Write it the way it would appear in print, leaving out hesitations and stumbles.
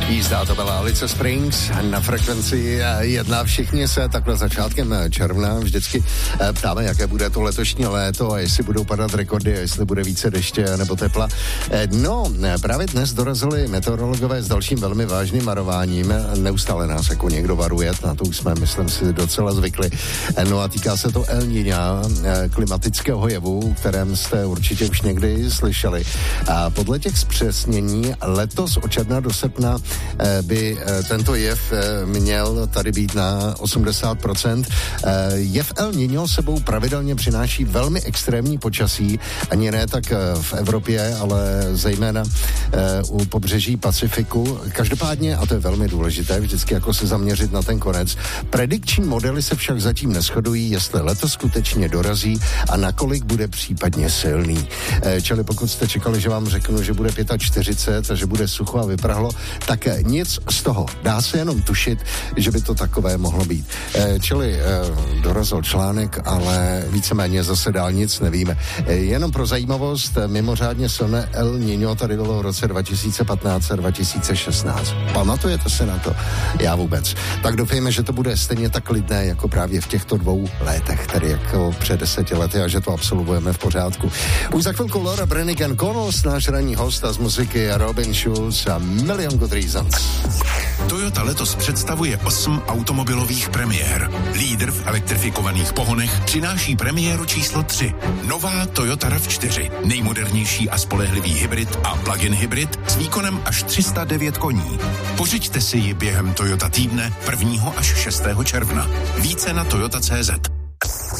Jízda, to byla Alice Springs na frekvenci 1. Všichni se takhle začátkem června vždycky ptáme, jaké bude to letošní léto a jestli budou padat rekordy a jestli bude více deště nebo tepla. No, právě dnes dorazili meteorologové s dalším velmi vážným varováním. Neustále nás jako někdo varuje, na to už jsme, myslím si, docela zvykli. No a týká se to El Niña, klimatického jevu, o kterém jste určitě už někdy slyšeli. A podle těch zpřesnění letos od června do srpna by tento jev měl tady být na 80%. Jev El Niño sebou pravidelně přináší velmi extrémní počasí, ani ne tak v Evropě, ale zejména u pobřeží Pacifiku. Každopádně, a to je velmi důležité, vždycky jako se zaměřit na ten konec, predikční modely se však zatím neshodují, jestli letos skutečně dorazí a nakolik bude případně silný. Čili pokud jste čekali, že vám řeknu, že bude 45 a že bude sucho a vyprahlo, tak nic z toho. Dá se jenom tušit, že by to takové mohlo být. Čili dorazil článek, ale víceméně zase dál nic nevíme. Jenom pro zajímavost, mimořádně silné El Niño tady bylo v roce 2015 a 2016. Pamatujete se na to? Já vůbec. Tak doufejme, že to bude stejně tak klidné, jako právě v těchto 2 letech, tedy jako před 10 lety a že to absolvujeme v pořádku. Už za chvilku Laura Branigan Connells, náš ranní host a z muziky Robin Schulz a Million Good Reasons. Toyota letos představuje 8 automobilových premiér. Lídr v elektrifikovaných pohonech přináší premiéru číslo 3. Nová Toyota RAV4. Nejmodernější a spolehlivý hybrid a plug-in hybrid s výkonem až 309 koní. Pořiďte si ji během Toyota týdne 1. až 6. června. Více na toyota.cz.